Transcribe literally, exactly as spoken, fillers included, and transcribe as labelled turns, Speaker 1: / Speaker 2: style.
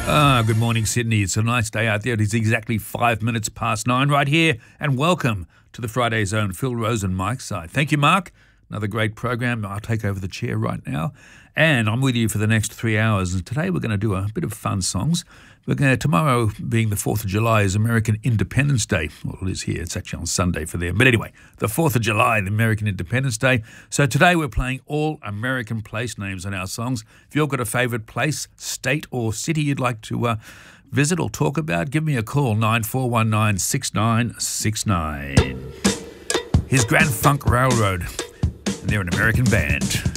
Speaker 1: Ah, good morning, Sydney. It's a nice day out there. It is exactly five minutes past nine right here. And welcome to the Friday Zone. Phil Rose and Mike's side. Thank you, Mark. Another great program. I'll take over the chair right now. And I'm with you for the next three hours. And today we're going to do a bit of fun songs. We're going to, tomorrow, being the fourth of July, is American Independence Day. Well, it is here. It's actually on Sunday for them. But anyway, the fourth of July, the American Independence Day. So today we're playing all American place names on our songs. If you've got a favourite place, state or city you'd like to uh, visit or talk about, give me a call, nine four one nine, six nine six nine. Here's Grand Funk Railroad, and they're an American band.